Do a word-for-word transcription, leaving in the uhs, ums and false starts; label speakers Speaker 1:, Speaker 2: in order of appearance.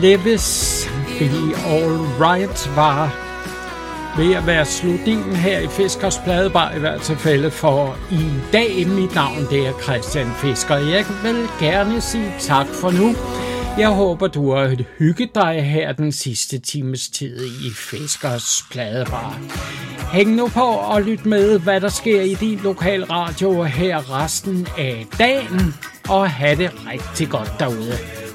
Speaker 1: Levis, Be All Right, var ved at være slutningen her i Fiskers Pladebar, i hvert tilfælde for i dag. Mit navn det er Christian Fisker. Jeg vil gerne sige tak for nu. Jeg håber, du har hygget dig her den sidste times tid i Fiskers Pladebar. Hæng nu på og lyt med, hvad der sker i din lokal radio her resten af dagen, og have det rigtig godt derude.